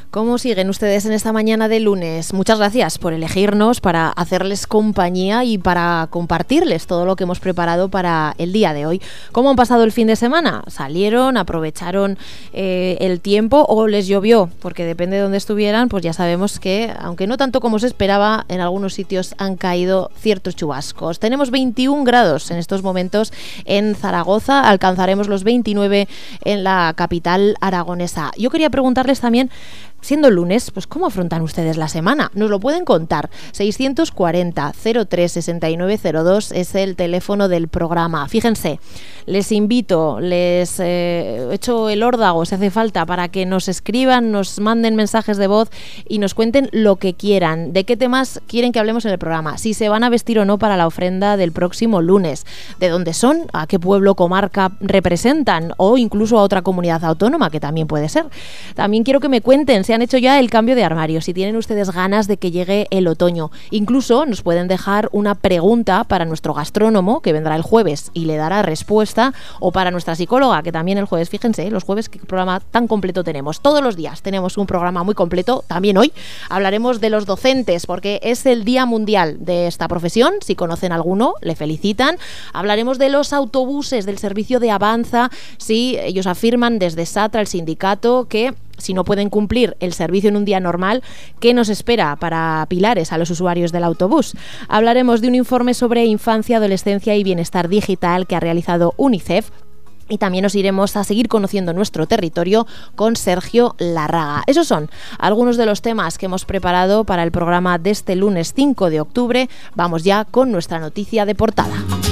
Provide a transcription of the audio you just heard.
¿Cómo siguen ustedes en esta mañana de lunes? Muchas gracias por elegirnos para hacerles compañía y para compartirles todo lo que hemos preparado para el día de hoy. ¿Cómo han pasado el fin de semana? ¿Salieron, aprovecharon el tiempo o les llovió? Porque depende de dónde estuvieran, pues ya sabemos que, aunque no tanto como se esperaba, en algunos sitios han caído ciertos chubascos. Tenemos 21 grados en estos momentos en Zaragoza, alcanzaremos los 29 en la capital aragonesa. Yo quería preguntarles también, siendo lunes, pues ¿cómo afrontan ustedes la semana? Nos lo pueden contar. 640 03 69 02 es el teléfono del programa. Fíjense, les invito, les echo el órdago si hace falta para que nos escriban, nos manden mensajes de voz y nos cuenten lo que quieran. ¿De qué temas quieren que hablemos en el programa? Si se van a vestir o no para la ofrenda del próximo lunes. ¿De dónde son? ¿A qué pueblo, comarca representan? O incluso a otra comunidad autónoma, que también puede ser. También quiero que me cuenten si han hecho ya el cambio de armario, si tienen ustedes ganas de que llegue el otoño. Incluso nos pueden dejar una pregunta para nuestro gastrónomo, que vendrá el jueves y le dará respuesta, o para nuestra psicóloga, que también el jueves, fíjense, los jueves, qué programa tan completo tenemos. Todos los días tenemos un programa muy completo, también hoy hablaremos de los docentes, porque es el Día Mundial de esta profesión. Si conocen alguno, le felicitan. Hablaremos de los autobuses, del servicio de Avanza. Sí, ellos afirman desde SATRA, el sindicato, que si no pueden cumplir el servicio en un día normal, ¿qué nos espera para Pilares a los usuarios del autobús? Hablaremos de un informe sobre infancia, adolescencia y bienestar digital que ha realizado UNICEF. Y también nos iremos a seguir conociendo nuestro territorio con Sergio Larraga. Esos son algunos de los temas que hemos preparado para el programa de este lunes 5 de octubre. Vamos ya con nuestra noticia de portada.